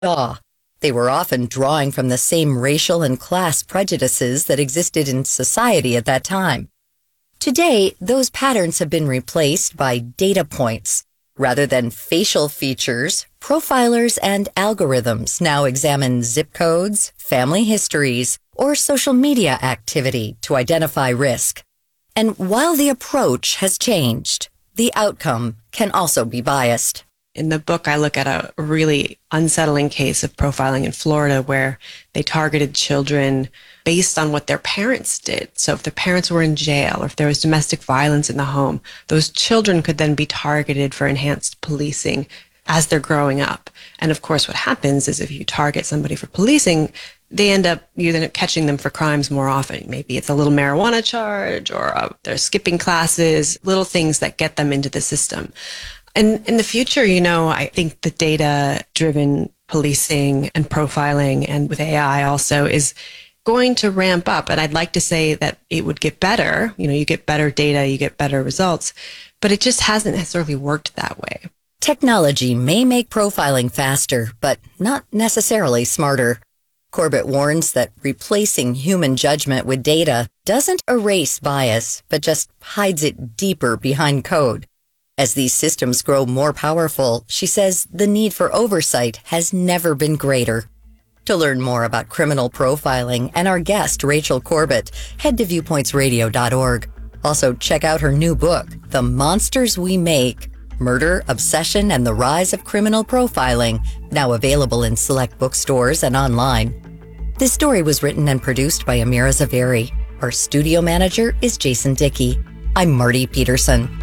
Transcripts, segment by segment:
saw. They were often drawing from the same racial and class prejudices that existed in society at that time. Today, those patterns have been replaced by data points. Rather than facial features, profilers and algorithms now examine zip codes, family histories, or social media activity to identify risk. And while the approach has changed, the outcome can also be biased. In the book, I look at a really unsettling case of profiling in Florida where they targeted children based on what their parents did. So if their parents were in jail or if there was domestic violence in the home, those children could then be targeted for enhanced policing as they're growing up. And of course, what happens is if you target somebody for policing, you end up catching them for crimes more often. Maybe it's a little marijuana charge or they're skipping classes, little things that get them into the system. And in the future, I think the data-driven policing and profiling, and with AI also, is going to ramp up. And I'd like to say that it would get better. You get better data, you get better results, but it just hasn't necessarily worked that way. Technology may make profiling faster, but not necessarily smarter. Corbett warns that replacing human judgment with data doesn't erase bias, but just hides it deeper behind code. As these systems grow more powerful, she says the need for oversight has never been greater. To learn more about criminal profiling and our guest, Rachel Corbett, head to viewpointsradio.org. Also, check out her new book, The Monsters We Make: Murder, Obsession, and the Rise of Criminal Profiling, now available in select bookstores and online. This story was written and produced by Amira Zaveri. Our studio manager is Jason Dickey. I'm Marty Peterson.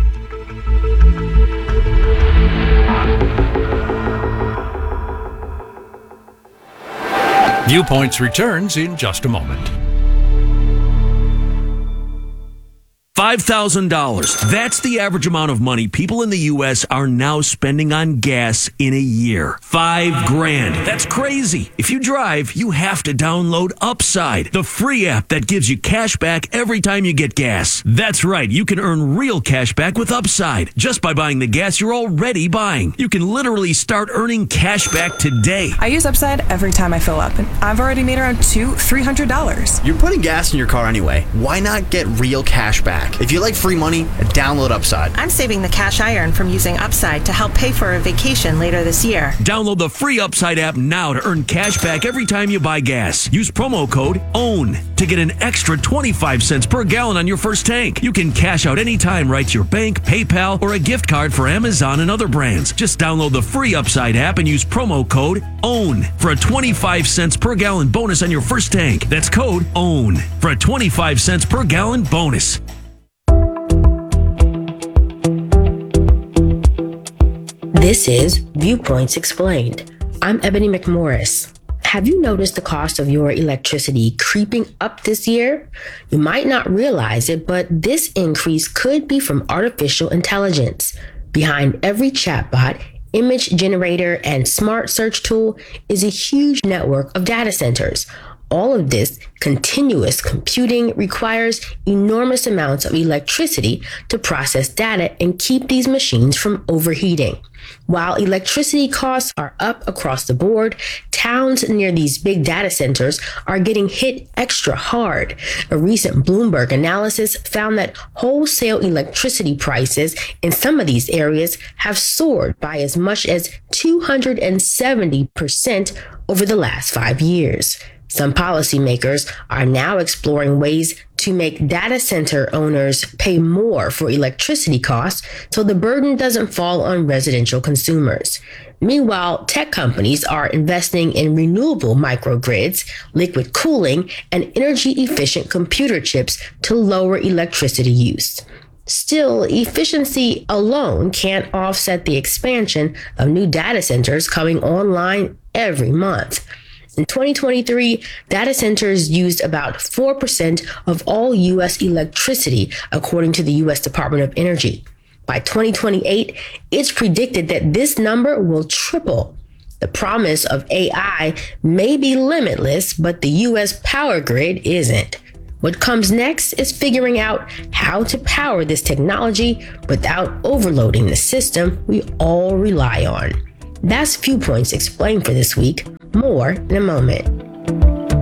Viewpoints returns in just a moment. $5,000. That's the average amount of money people in the U.S. are now spending on gas in a year. $5,000. That's crazy. If you drive, you have to download Upside, the free app that gives you cash back every time you get gas. That's right. You can earn real cash back with Upside just by buying the gas you're already buying. You can literally start earning cash back today. I use Upside every time I fill up, and I've already made around $300. You're putting gas in your car anyway. Why not get real cash back? If you like free money, download Upside. I'm saving the cash I earn from using Upside to help pay for a vacation later this year. Download the free Upside app now to earn cash back every time you buy gas. Use promo code OWN to get an extra 25 cents per gallon on your first tank. You can cash out anytime right to your bank, PayPal, or a gift card for Amazon and other brands. Just download the free Upside app and use promo code OWN for a 25 cents per gallon bonus on your first tank. That's code OWN for a 25 cents per gallon bonus. This is Viewpoints Explained. I'm Ebony McMorris. Have you noticed the cost of your electricity creeping up this year? You might not realize it, but this increase could be from artificial intelligence. Behind every chatbot, image generator, and smart search tool is a huge network of data centers. All of this continuous computing requires enormous amounts of electricity to process data and keep these machines from overheating. While electricity costs are up across the board, towns near these big data centers are getting hit extra hard. A recent Bloomberg analysis found that wholesale electricity prices in some of these areas have soared by as much as 270% over the last 5 years. Some policymakers are now exploring ways to make data center owners pay more for electricity costs so the burden doesn't fall on residential consumers. Meanwhile, tech companies are investing in renewable microgrids, liquid cooling, and energy-efficient computer chips to lower electricity use. Still, efficiency alone can't offset the expansion of new data centers coming online every month. In 2023, data centers used about 4% of all U.S. electricity, according to the U.S. Department of Energy. By 2028, it's predicted that this number will triple. The promise of AI may be limitless, but the U.S. power grid isn't. What comes next is figuring out how to power this technology without overloading the system we all rely on. That's Viewpoints Explained for this week. More in a moment.